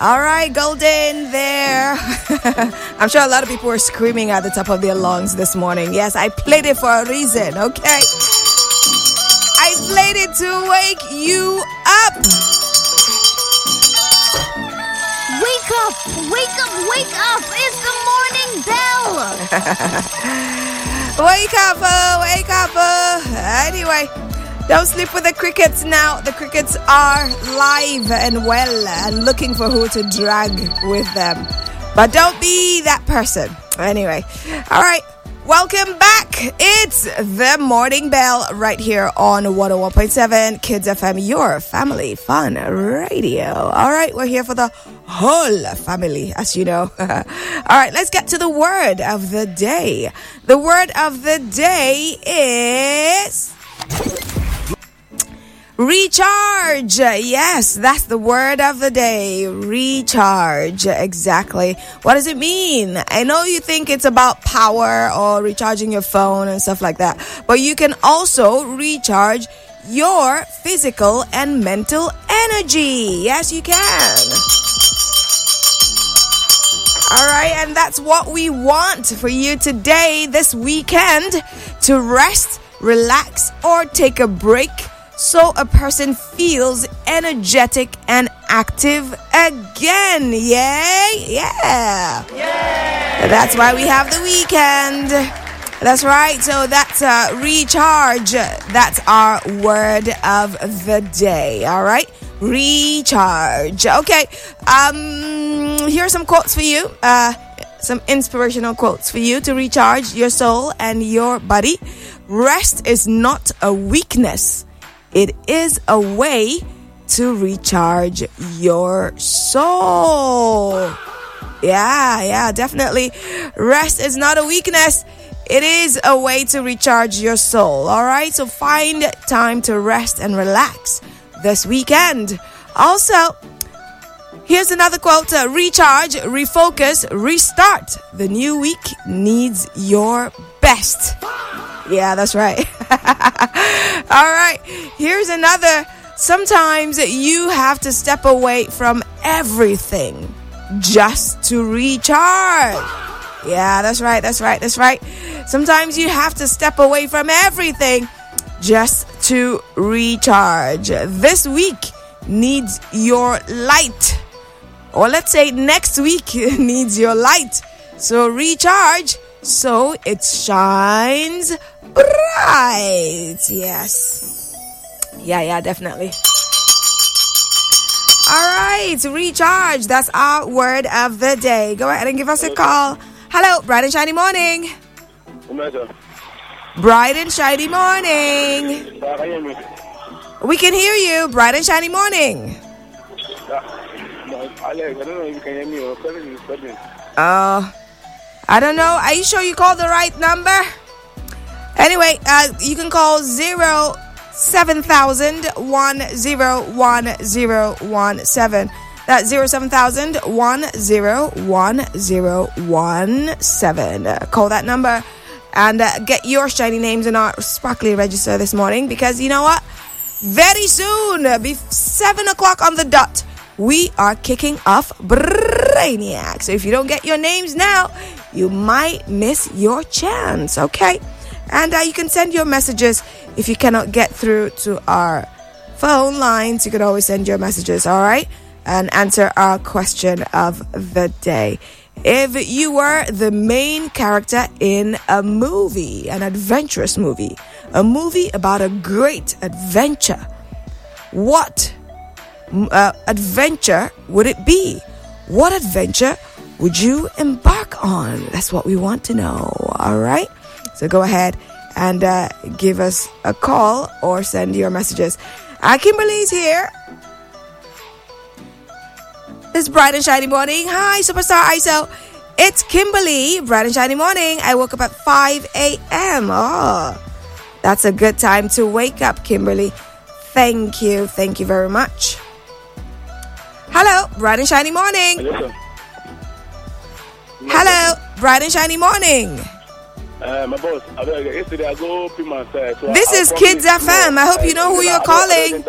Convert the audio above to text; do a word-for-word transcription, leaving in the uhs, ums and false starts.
All right, Golden there. I'm sure a lot of people were screaming at the top of their lungs this morning. Yes, I played it for a reason, okay? I played it to wake you up. Wake up, wake up, wake up. It's the morning bell. Wake up, uh, wake up. Uh. Anyway, don't sleep with the crickets now. The crickets are live and well and looking for who to drag with them. But don't be that person. Anyway, all right. Welcome back. It's the Morning Bell right here on one oh one point seven Kids F M, your family fun radio. All right, we're here for the whole family, as you know. All right, let's get to the word of the day. The word of the day is recharge. Yes, that's the word of the day. Recharge. Exactly. What does it mean? I know you think it's about power or recharging your phone and stuff like that, but you can also recharge your physical and mental energy. Yes, you can. All right, and that's what we want for you today, this weekend, to rest, relax, or take a break, so a person feels energetic and active again. Yay? Yeah. Yay! That's why we have the weekend. That's right. So that's uh, recharge. That's our word of the day. All right. Recharge. Okay. Um, here are some quotes for you. Uh, some inspirational quotes for you to recharge your soul and your body. Rest is not a weakness. It is a way to recharge your soul. Yeah, yeah, definitely. Rest is not a weakness. It is a way to recharge your soul. All right, so find time to rest and relax this weekend. Also, here's another quote. Uh, recharge, refocus, restart. The new week needs your best. Yeah, that's right. All right, here's another. Sometimes you have to step away from everything just to recharge. Yeah, that's right, that's right, that's right. Sometimes you have to step away from everything just to recharge. This week needs your light. Or let's say next week needs your light. So recharge so it shines bright. Yes. Yeah, yeah, definitely. All right, recharge. That's our word of the day. Go ahead and give us a call. Hello, bright and shiny morning. Bright and shiny morning. We can hear you. Bright and shiny morning. Uh, I don't know. Are you sure you called the right number? Anyway, uh, you can call zero seven thousand one zero one zero one seven. That's zero seven thousand one zero one zero one seven. Uh, call that number and uh, get your shiny names in our sparkly register this morning, because you know what? Very soon, be seven o'clock on the dot, we are kicking off Brainiac. So if you don't get your names now, you might miss your chance, okay? And uh, you can send your messages. If you cannot get through to our phone lines, you can always send your messages, all right? And answer our question of the day. If you were the main character in a movie, an adventurous movie, a movie about a great adventure, what uh, adventure would it be? What adventure would you embark on? That's what we want to know, all right? So go ahead and uh, give us a call or send your messages. Uh, Kimberly's here. It's bright and shiny morning. Hi, Superstar I S O. It's Kimberly. Bright and shiny morning. I woke up at five a.m. Oh, that's a good time to wake up, Kimberly. Thank you. Thank you very much. Hello, bright and shiny morning. Hello. Hello, bright and shiny morning. Uh, my boss, yesterday I go pay my side. So this I, is Kids F M. I hope you know who you're calling.